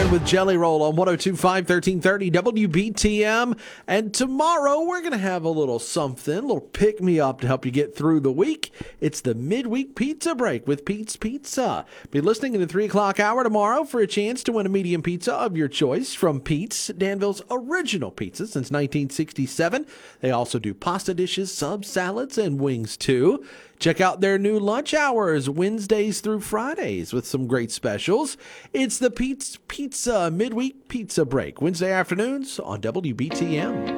in with Jelly Roll on 102.5, 1330 WBTM. And tomorrow we're going to have a little something, a little pick-me-up to help you get through the week. It's the midweek pizza break with Pete's Pizza. Be listening in the 3 o'clock hour tomorrow for a chance to win a medium pizza of your choice from Pete's, Danville's original pizza since 1967. They also do pasta dishes, subs, salads, and wings too. Check out their new lunch hours Wednesdays through Fridays with some great specials. It's the Pete's Pizza midweek pizza break Wednesday afternoons on WBTM.